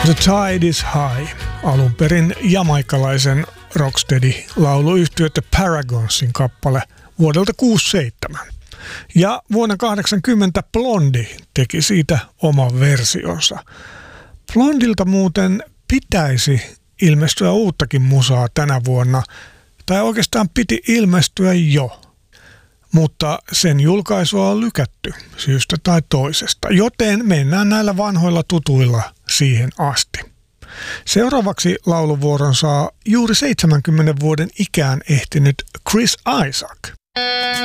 The Tide is High, alun perin jamaikalaisen rocksteady-lauluyhtye The Paragonsin kappale vuodelta 1967. Ja vuonna 1980 Blondie teki siitä oman versionsa. Blondilta muuten pitäisi ilmestyä uuttakin musaa tänä vuonna, tai oikeastaan piti ilmestyä jo. Mutta sen julkaisua on lykätty syystä tai toisesta, joten mennään näillä vanhoilla tutuilla siihen asti. Seuraavaksi lauluvuoron saa juuri 70 vuoden ikään ehtinyt Chris Isaak.